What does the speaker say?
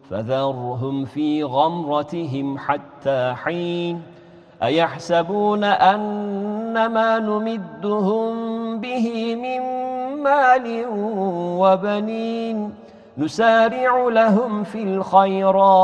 فذرهم في غمرتهم حتى حين أيحسبون أن ما نمدهم به من مال وبنين نسارع لهم في الخيرات